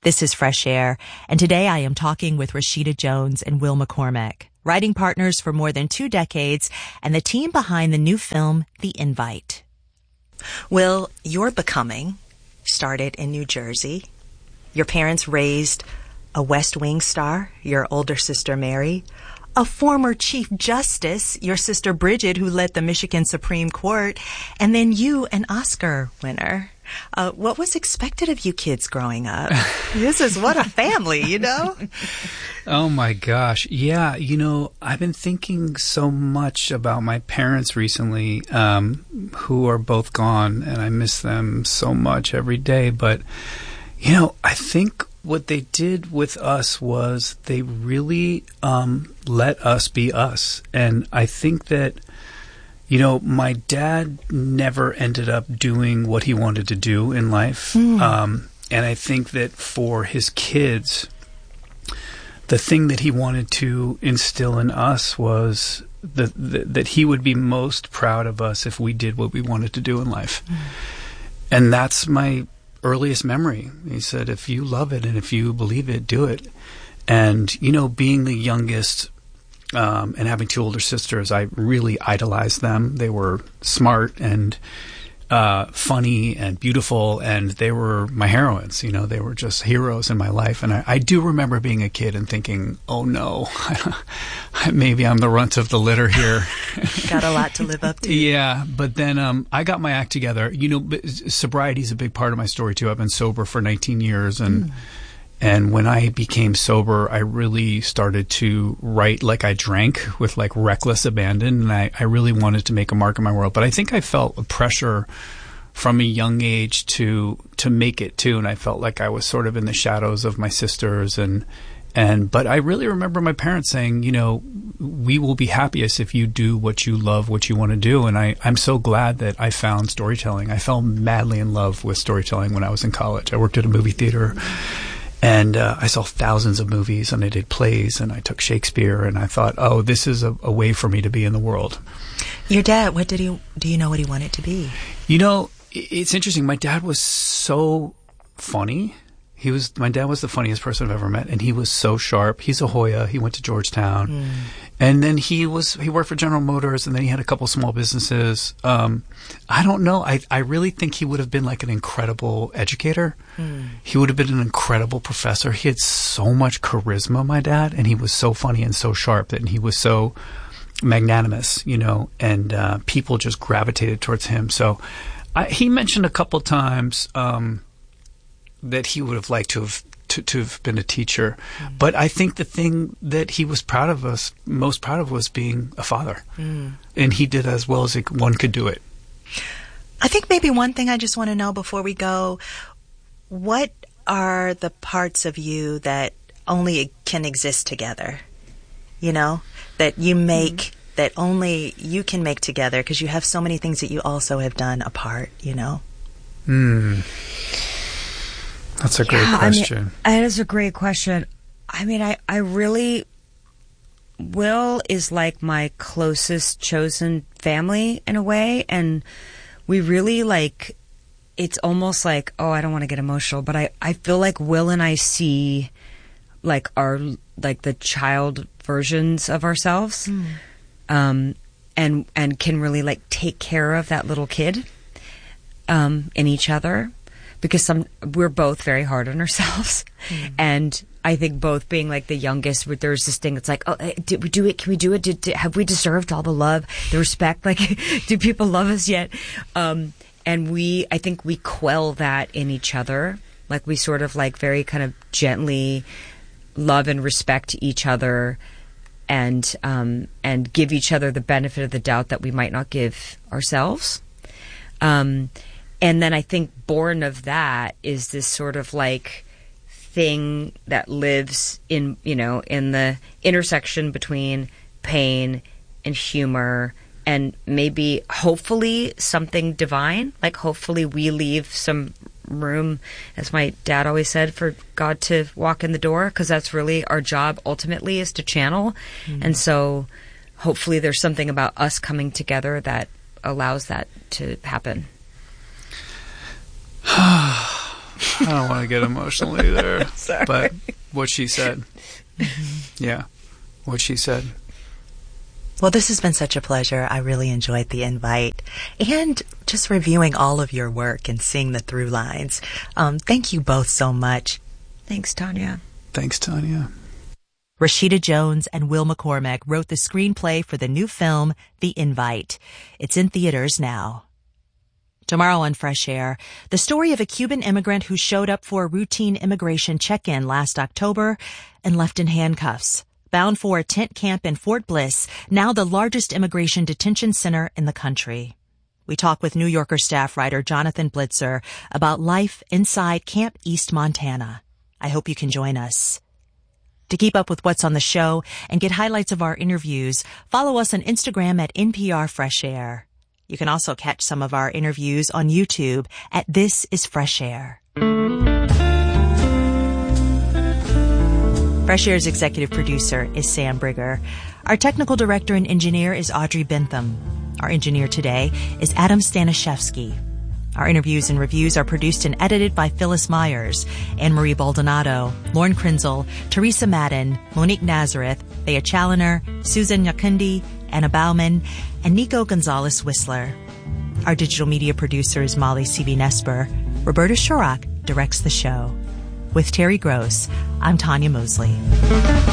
This is Fresh Air, and today I am talking with Rashida Jones and Will McCormick, writing partners for more than 2 decades and the team behind the new film, The Invite. Will, your becoming started in New Jersey. Your parents raised a West Wing star, your older sister Mary, a former Chief Justice, your sister Bridget, who led the Michigan Supreme Court, and then you, an Oscar winner. What was expected of you kids growing up? This is what a family, you know? Oh my gosh. Yeah, I've been thinking so much about my parents recently, who are both gone, and I miss them so much every day. But, I think what they did with us was they really let us be us. And I think that my dad never ended up doing what he wanted to do in life. And I think that for his kids, the thing that he wanted to instill in us was that he would be most proud of us if we did what we wanted to do in life. And that's my earliest memory. He said, if you love it and if you believe it, do it. And, being the youngest, and having 2 older sisters, I really idolized them. They were smart and funny and beautiful, and they were my heroines. They were just heroes in my life. And I do remember being a kid and thinking, oh no, maybe I'm the runt of the litter here. Got a lot to live up to. Yeah, but then I got my act together. Sobriety is a big part of my story too. I've been sober for 19 years, and when I became sober, I really started to write like I drank, with like reckless abandon. And I really wanted to make a mark in my world. But I think I felt a pressure from a young age to make it too. And I felt like I was sort of in the shadows of my sisters. But I really remember my parents saying, we will be happiest if you do what you love, what you want to do. And I'm so glad that I found storytelling. I fell madly in love with storytelling when I was in college. I worked at a movie theater. And I saw thousands of movies, and I did plays, and I took Shakespeare, and I thought, oh, this is a way for me to be in the world. Your dad, do you know what he wanted to be? It's interesting. My dad was so funny. My dad was the funniest person I've ever met, and he was so sharp. He's a Hoya. He went to Georgetown. And then he worked for General Motors, and then he had a couple small businesses. I don't know. I really think he would have been like an incredible educator. He would have been an incredible professor. He had so much charisma, my dad, and he was so funny and so sharp, and he was so magnanimous, and people just gravitated towards him. So he mentioned a couple times that he would have liked to have been a teacher. But I think the thing that he was most proud of was being a father. And he did as well as one could do it. I think maybe one thing I just want to know before we go, what are the parts of you that only can exist together? That you make, that only you can make together, because you have so many things that you also have done apart, That's a great question. That is a great question. I really, Will is like my closest chosen family in a way. And we really it's almost like, I don't want to get emotional, but I feel like Will and I see like our, like the child versions of ourselves. And can really like take care of that little kid, in each other. Because we're both very hard on ourselves, and I think both being like the youngest, there's this thing. It's like, oh, did we do it? Can we do it? Have we deserved all the love, the respect? Like, do people love us yet? And I think we quell that in each other. Like we sort of like very kind of gently love and respect each other, and give each other the benefit of the doubt that we might not give ourselves. And then I think born of that is this sort of like thing that lives in the intersection between pain and humor, and maybe hopefully something divine. Like hopefully we leave some room, as my dad always said, for God to walk in the door, because that's really our job ultimately, is to channel. And so hopefully there's something about us coming together that allows that to happen. I don't want to get emotional either. Sorry. But what she said. Yeah. What she said. Well, this has been such a pleasure. I really enjoyed the invite and just reviewing all of your work and seeing the through lines. Thank you both so much. Thanks, Tanya. Thanks, Tanya. Rashida Jones and Will McCormick wrote the screenplay for the new film, The Invite. It's in theaters now. Tomorrow on Fresh Air, the story of a Cuban immigrant who showed up for a routine immigration check-in last October and left in handcuffs. Bound for a tent camp in Fort Bliss, now the largest immigration detention center in the country. We talk with New Yorker staff writer Jonathan Blitzer about life inside Camp East Montana. I hope you can join us. To keep up with what's on the show and get highlights of our interviews, follow us on Instagram at NPR Fresh Air. You can also catch some of our interviews on YouTube at This Is Fresh Air. Fresh Air's executive producer is Sam Brigger. Our technical director and engineer is Audrey Bentham. Our engineer today is Adam Staniszewski. Our interviews and reviews are produced and edited by Phyllis Myers, Anne-Marie Baldonado, Lauren Krenzel, Teresa Madden, Monique Nazareth, Thea Challoner, Susan Nyakundi, Anna Bauman, and Nico Gonzalez-Whistler. Our digital media producer is Molly C.B. Roberta Shurak directs the show. With Terry Gross, I'm Tanya Mosley.